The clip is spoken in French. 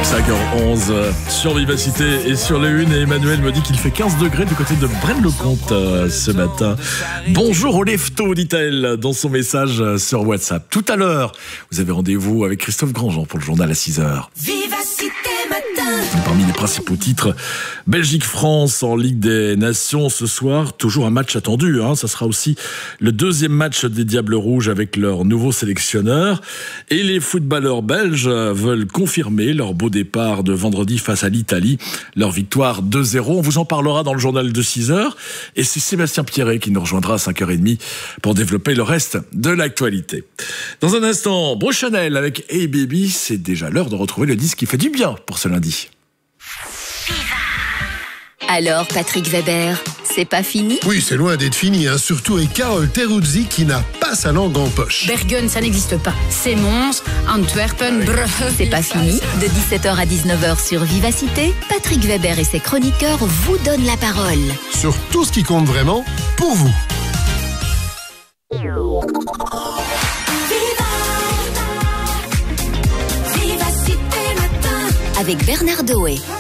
5h11 sur Vivacité et sur les unes. Et Emmanuel me dit qu'il fait 15 degrés du côté de Braine-le-Comte ce matin. Bonjour au lefto, dit-elle dans son message sur WhatsApp. Tout à l'heure, vous avez rendez-vous avec Christophe Grandjean pour le journal à 6h. Vivacité matin. Parmi les principaux titres, Belgique-France en Ligue des Nations ce soir. Toujours un match attendu. Ça sera aussi le deuxième match des Diables Rouges avec leur nouveau sélectionneur. Et les footballeurs belges veulent confirmer leur beau départ de vendredi face à l'Italie. Leur victoire 2-0. On vous en parlera dans le journal de 6h. Et c'est Sébastien Pierret qui nous rejoindra à 5h30 pour développer le reste de l'actualité. Dans un instant, Bruce Chanel avec Hey Baby. C'est déjà l'heure de retrouver le disque qui fait du bien pour ce lundi. Alors, Patrick Weber, c'est pas fini? Oui, c'est loin d'être fini, surtout avec Carole Teruzzi qui n'a pas sa langue en poche. Bergen, ça n'existe pas. C'est Mons, Antwerpen, Brugge. C'est pas fini. De 17h à 19h sur Vivacité, Patrick Weber et ses chroniqueurs vous donnent la parole. Sur tout ce qui compte vraiment, pour vous. Avec Bernard Doé.